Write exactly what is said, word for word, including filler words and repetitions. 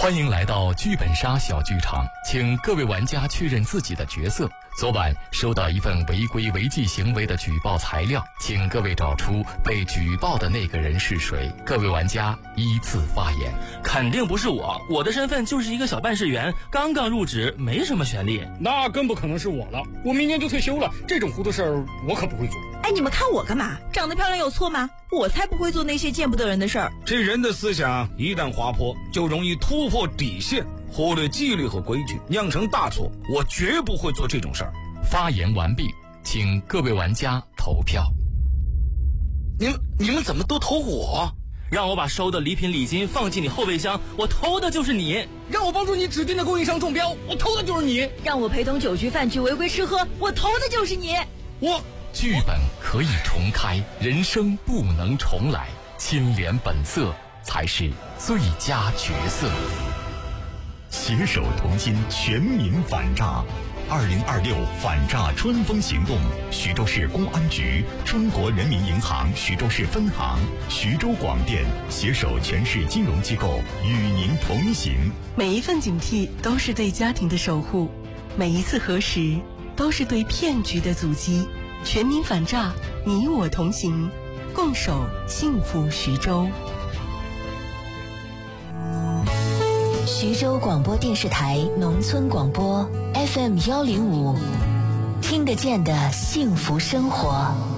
欢迎来到剧本杀小剧场，请各位玩家确认自己的角色。昨晚收到一份违规违纪行为的举报材料，请各位找出被举报的那个人是谁。各位玩家依次发言。 肯定不是我，我的身份就是一个小办事员，刚刚入职，没什么权利。 那更不可能是我了，我明年就退休了，这种糊涂事儿我可不会做。 哎，你们看我干嘛？长得漂亮有错吗？我才不会做那些见不得人的事儿。 这人的思想一旦滑坡，就容易突破底线，忽略纪律和规矩，酿成大错。我绝不会做这种事儿。 发言完毕，请各位玩家投票。 你们你们怎么都投我？ 让我把收的礼品礼金放进你后备箱，我投的就是你。 让我帮助你指定的供应商中标，我投的就是你。 让我陪同酒局饭局违规吃喝，我投的就是你。 我剧本可以重开，人生不能重来，清廉本色才是最佳角色。 携手同心，全民反诈。二零二六反诈春风行动，徐州市公安局、中国人民银行徐州市分行、徐州广电携手全市金融机构与您同行。 每一份警惕都是对家庭的守护，每一次核实都是对骗局的阻击。全民反诈，你我同行，共守幸福徐州。 徐州广播电视台农村广播 F M 幺零五，听得见的幸福生活。